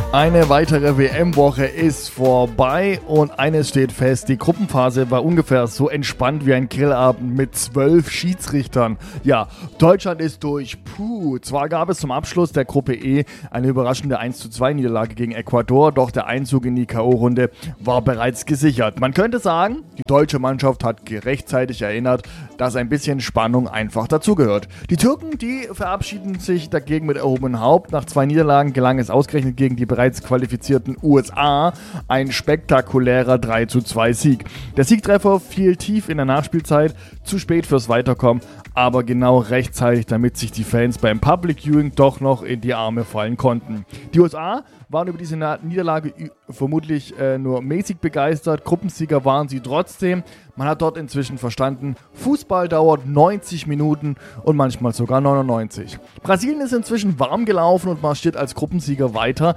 Eine weitere WM-Woche ist vorbei und eines steht fest, die Gruppenphase war ungefähr so entspannt wie ein Grillabend mit 12 Schiedsrichtern. Ja, Deutschland ist durch. Zwar gab es zum Abschluss der Gruppe E eine überraschende 1:2 Niederlage gegen Ecuador, doch der Einzug in die K.O.-Runde war bereits gesichert. Man könnte sagen, die deutsche Mannschaft hat rechtzeitig erinnert, dass ein bisschen Spannung einfach dazugehört. Die Türken, die verabschieden sich dagegen mit erhobenem Haupt. Nach 2 Niederlagen gelang es ausgerechnet gegen die bereits qualifizierten USA ein spektakulärer 3:2 Sieg. Der Siegtreffer fiel tief in der Nachspielzeit, zu spät fürs Weiterkommen, aber genau rechtzeitig, damit sich die Fans beim Public Viewing doch noch in die Arme fallen konnten. Die USA waren über diese Niederlage vermutlich nur mäßig begeistert. Gruppensieger waren sie trotzdem. Man hat dort inzwischen verstanden, Fußball dauert 90 Minuten und manchmal sogar 99. Brasilien ist inzwischen warm gelaufen und marschiert als Gruppensieger weiter.